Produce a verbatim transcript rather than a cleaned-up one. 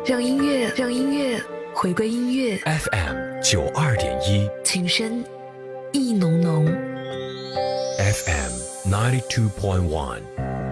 让音乐，让音乐回归音乐。 F M 九二点一， 情深意浓浓。 F M ninety two point one。